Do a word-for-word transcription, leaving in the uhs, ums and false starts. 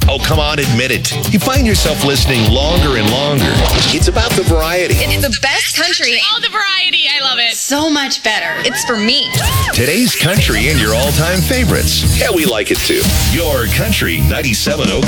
Oh, come on, admit it. You find yourself listening longer and longer. It's about the variety. It's the best country. All the variety. I love it. So much better. It's for me. Today's country and your all-time favorites. Yeah, we like it too. Your Country ninety-seven point oh